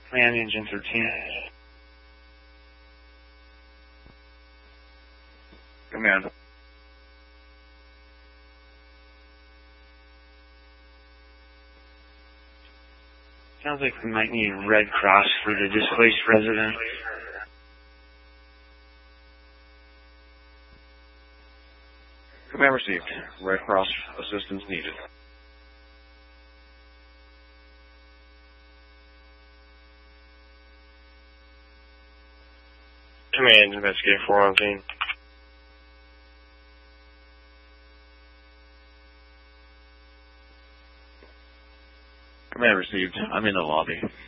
Command Engine 13. Command. Sounds like we might need Red Cross for the displaced resident. Command received. Red Cross assistance needed. Command, investigate 411. Command received. I'm in the lobby.